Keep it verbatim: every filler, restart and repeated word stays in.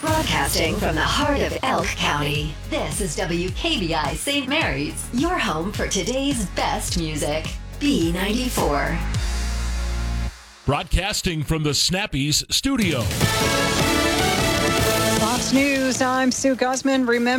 Broadcasting from the heart of Elk County, this is W K B I Saint Mary's, your home for today's best music. B ninety-four. Broadcasting from the Snappies studio. Fox News, I'm Sue Guzman. Remember